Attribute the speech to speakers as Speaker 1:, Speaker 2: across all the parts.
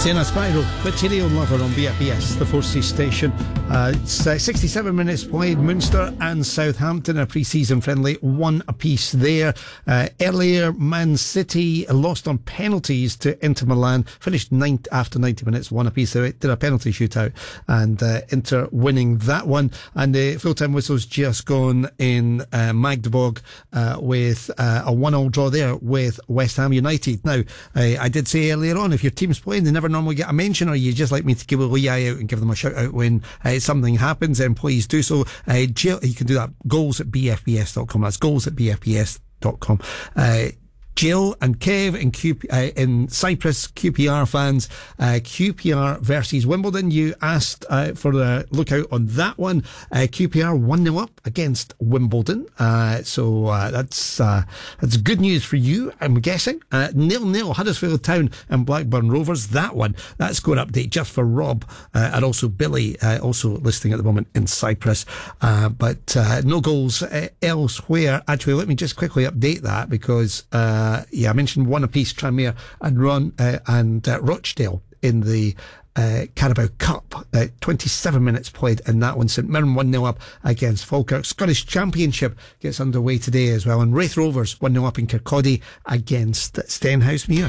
Speaker 1: Sienna Spyro, Material Lover on BFBS, the 4C station. It's 67 minutes played. Munster and Southampton, a pre-season friendly, one apiece there. Earlier, Man City lost on penalties to Inter Milan, finished after 90 minutes, one apiece. They did a penalty shootout, and Inter winning that one. And the full-time whistle's just gone in Magdeburg with a 1-1 draw there with West Ham United. Now, I did say earlier on, if your team's playing, they never normally get a mention, or you just like me to give a wee eye out and give them a shout out when something happens, then please do so. Jill, you can do that, goals@bfbs.com. That's goals@bfbs.com. Jill and Kev in Cyprus, QPR fans, QPR versus Wimbledon. You asked for a look out on that one. QPR 1-0 up against Wimbledon. So that's good news for you, I'm guessing. 0-0 Huddersfield Town and Blackburn Rovers. That score update just for Rob and also Billy, also listening at the moment in Cyprus. But no goals elsewhere. Actually, let me just quickly update that because I mentioned one apiece, Tranmere and Rochdale in the Carabao Cup. 27 minutes played in that one. St Mirren 1-0 up against Falkirk. Scottish Championship gets underway today as well, and Raith Rovers 1-0 up in Kirkcaldy against Stenhousemuir.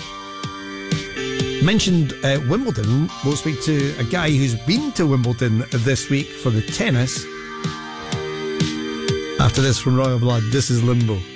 Speaker 1: Mentioned Wimbledon. We'll speak to a guy who's been to Wimbledon this week for the tennis. After this from Royal Blood, this is Limbo.